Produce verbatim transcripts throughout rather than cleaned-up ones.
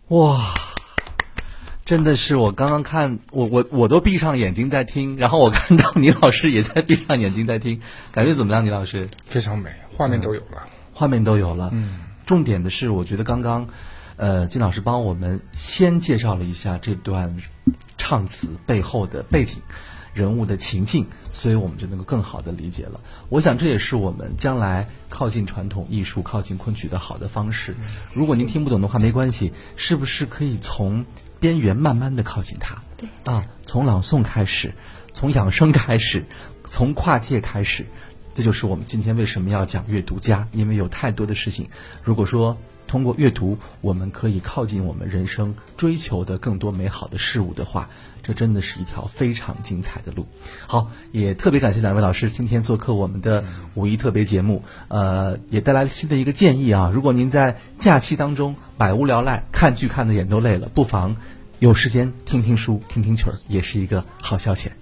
哇，真的是我刚刚看我我我都闭上眼睛在听，然后我看到倪老师也在闭上眼睛在听，感觉怎么样？倪老师非常美，画面都有了， 嗯、画面都有了。 嗯， 重点的是，我觉得刚刚，呃，金老师帮我们先介绍了一下这段唱词背后的背景。人物的情境，所以我们就能够更好的理解了。我想这也是我们将来靠近传统艺术、靠近昆曲的好的方式。如果您听不懂的话，没关系，是不是可以从边缘慢慢的靠近它？ 对啊，从朗诵开始，从养生开始，从跨界开始，这就是我们今天为什么要讲阅读家，因为有太多的事情，如果说通过阅读，我们可以靠近我们人生追求的更多美好的事物的话，这真的是一条非常精彩的路。好，也特别感谢两位老师今天做客我们的五一特别节目，呃，也带来了新的一个建议啊。如果您在假期当中百无聊赖，看剧看的眼都累了，不妨有时间听听书、听听曲儿，也是一个好消遣。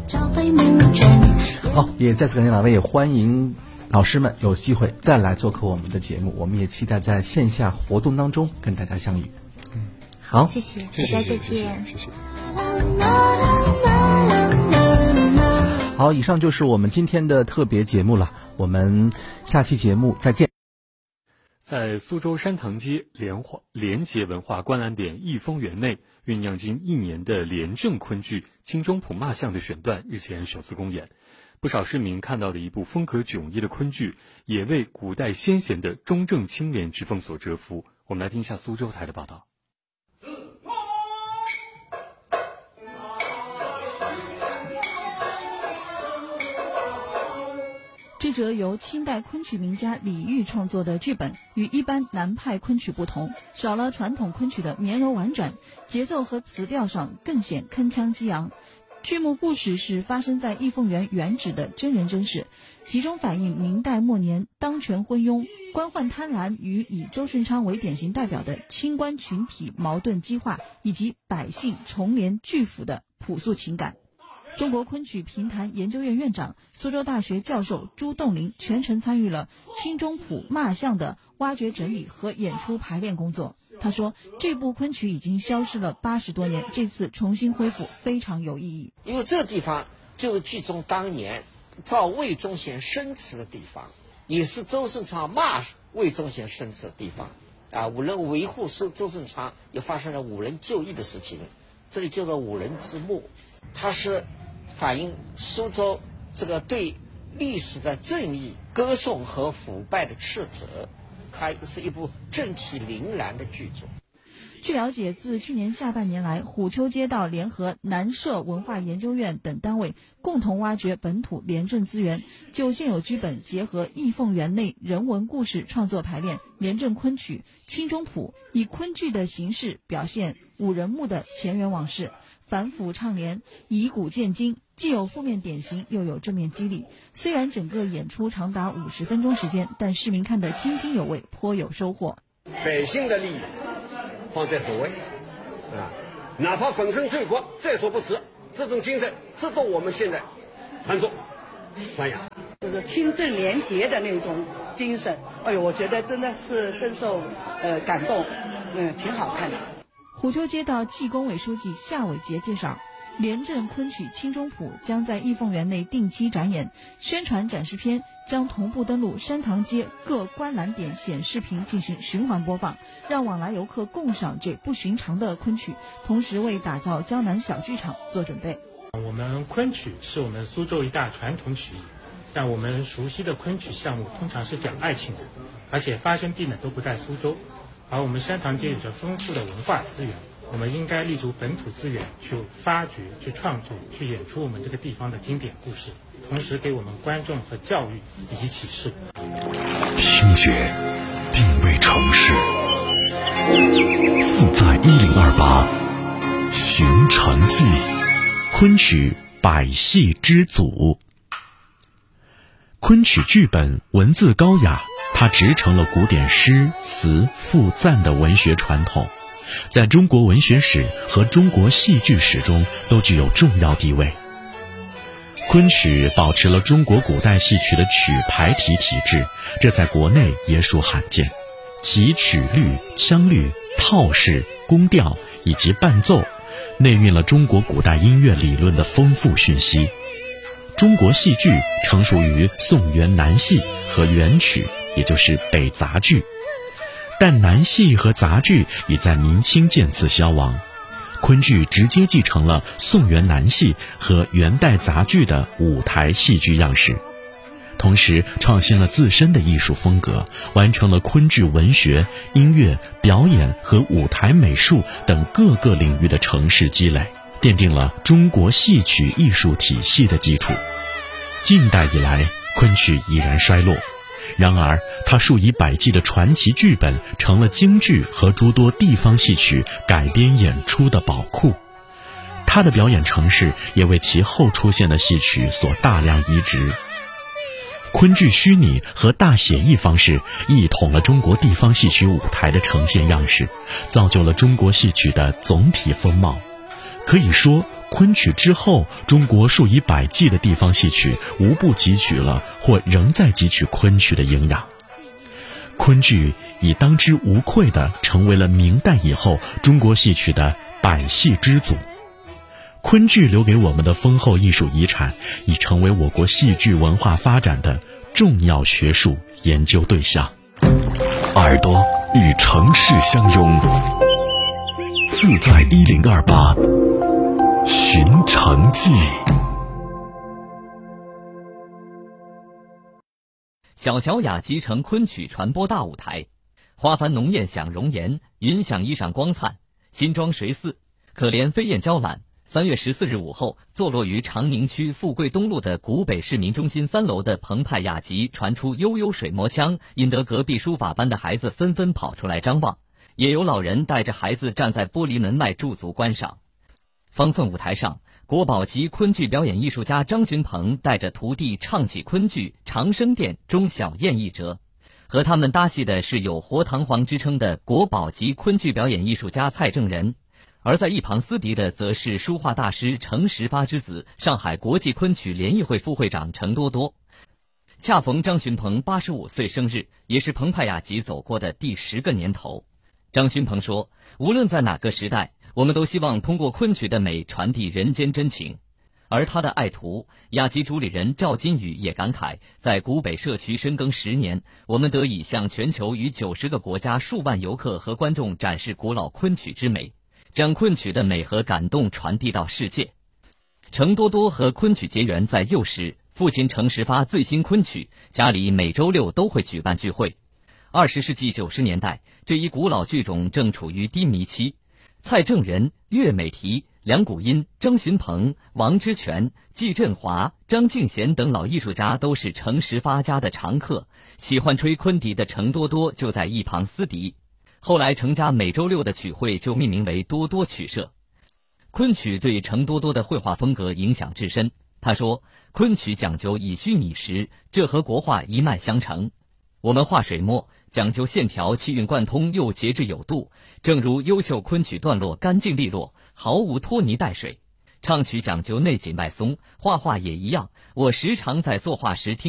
好，也再次感谢两位，也欢迎老师们有机会再来做客我们的节目，我们也期待在线下活动当中跟大家相遇。 嗯， 好， 谢谢， 谢谢， 大家再见， 谢谢，谢谢。 好，以上就是我们今天的特别节目了，我们下期节目再见。 在苏州山塘街联化联结文化观览点益丰园内，酝酿近一年的廉政昆剧《青中谱骂相》的选段日前首次公演。不少市民看到的一部风格迥异的昆剧，也为古代先贤的忠正清廉之风所折服。我们来听一下苏州台的报道。 这则由清代昆曲名家李煜创作的剧本，与一般南派昆曲不同，少了传统昆曲的绵柔婉转，节奏和词调上更显铿锵激昂。剧目故事是发生在益丰园原址的真人真事，集中反映明代末年当权昏庸、官宦贪婪与以周顺昌为典型代表的清官群体矛盾激化，以及百姓重联巨腐的朴素情感。中国昆曲评弹研究院院长、苏州大学教授朱栋林全程参与了青中谱骂相的挖掘整理和演出排练工作。他说，这部昆曲已经消失了八十多年，这次重新恢复非常有意义。 因为这个地方就是剧中当年造魏忠贤生祠的地方，也是周顺昌骂魏忠贤生祠的地方啊。五人维护周周顺昌，也发生了五人就义的事情，这里叫做五人之墓。它是反映苏州这个对历史的正义歌颂和腐败的斥责，它是一部正气凛然的剧作。 据了解，自去年下半年来，虎丘街道联合南社文化研究院等单位共同挖掘本土廉政资源，就现有剧本结合益丰园内人文故事创作排练廉政昆曲《青中谱》，以昆剧的形式表现五人墓的前缘往事，反腐倡廉，以古鉴今，既有负面典型，又有正面激励。虽然整个演出长达五十分钟时间，但市民看得津津有味，颇有收获。 百姓的利益放在首位啊，哪怕粉身碎骨在所不辞，这种精神值得我们现在传颂传扬。 就是清正廉洁的那种精神，哎呦，我觉得真的是深受呃感动，嗯，挺好看的。 虎丘街道纪工委书记夏伟杰介绍，廉政昆曲《青中谱》将在益丰园内定期展演，宣传展示片将同步登录山塘街各观览点显示屏进行循环播放，让往来游客共赏这不寻常的昆曲，同时为打造江南小剧场做准备。 我们昆曲是我们苏州一大传统曲艺，但我们熟悉的昆曲项目通常是讲爱情的，而且发生地呢都不在苏州。而我们山塘街有着丰富的文化资源，我们应该立足本土资源去发掘、去创作、去演出我们这个地方的经典故事，同时给我们观众和教育以及启示。 听觉定位城市，四在一零二八，寻城记， 昆曲百戏之祖。昆曲剧本文字高雅，它直承了古典诗词赋赞的文学传统，在中国文学史和中国戏剧史中都具有重要地位。昆曲保持了中国古代戏曲的曲牌体体制，这在国内也属罕见。其曲律、腔律、 套式、宫调以及伴奏，内蕴了中国古代音乐理论的丰富讯息。中国戏剧成熟于宋元南戏和元曲，也就是北杂剧，但南戏和杂剧已在明清渐次消亡，昆剧直接继承了宋元南戏和元代杂剧的舞台戏剧样式，同时创新了自身的艺术风格，完成了昆剧文学、音乐、表演和舞台美术等各个领域的城市积累，奠定了中国戏曲艺术体系的基础。近代以来，昆曲已然衰落，然而它数以百计的传奇剧本成了京剧和诸多地方戏曲改编演出的宝库，它的表演程式也为其后出现的戏曲所大量移植。昆剧虚拟和大写意方式一统了中国地方戏曲舞台的呈现样式，造就了中国戏曲的总体风貌。可以说，昆曲之后，中国数以百计的地方戏曲无不汲取了或仍在汲取昆曲的营养。昆剧已当之无愧地成为了明代以后中国戏曲的百戏之祖。昆剧留给我们的丰厚艺术遗产，已成为我国戏剧文化发展的重要学术研究对象。 耳朵与城市相拥，自在一零二八，寻城记。 小乔雅集成昆曲传播大舞台，花幡浓艳享容颜，云想衣裳光灿，新装谁似？可怜飞燕娇懒。三月十四日午后，坐落于长宁区富贵东路的古北市民中心三楼的澎湃雅集传出悠悠水磨腔，引得隔壁书法班的孩子纷纷跑出来张望，也有老人带着孩子站在玻璃门外驻足观赏。方寸舞台上，国宝级昆剧表演艺术家张寻鹏带着徒弟唱起昆剧《长生殿》中小燕一折，和他们搭戏的是有活堂皇之称的国宝级昆剧表演艺术家蔡正仁。而在一旁司敌的则是书画大师程十发之子，上海国际昆曲联谊会副会长程多多。恰逢张寻鹏八十五岁生日，也是澎湃雅集走过的第十个年头。张寻鹏说，无论在哪个时代，我们都希望通过昆曲的美传递人间真情。而他的爱徒雅集主理人赵金宇也感慨，在古北社区深耕十年，我们得以向全球逾九十个国家数万游客和观众展示古老昆曲之美，将昆曲的美和感动传递到世界。程多多和昆曲结缘在幼时，父亲程十发最新昆曲，家里每周六都会举办聚会。二十世纪九十年代，这一古老剧种正处于低迷期，蔡正仁、岳美缇、梁谷音、张寻鹏、王之权、季振华、张敬贤等老艺术家都是程十发家的常客，喜欢吹昆笛的程多多就在一旁司笛。后来程家每周六的曲会就命名为多多曲社。昆曲对程多多的绘画风格影响至深，他说，昆曲讲究以虚拟实，这和国画一脉相承。我们画水墨讲究线条气韵贯通又节制有度，正如优秀昆曲段落干净利落，毫无拖泥带水。唱曲讲究内紧外松，画画也一样，我时常在作画时听